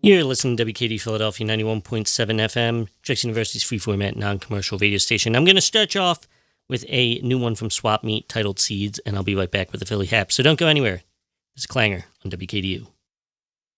You're listening to WKD Philadelphia 91.7 FM, Drexel University's free format non-commercial radio station. I'm going to start you off with a new one from Swap Meet titled Seeds, and I'll be right back with the Philly Hap. So don't go anywhere. It's Clanger on WKDU.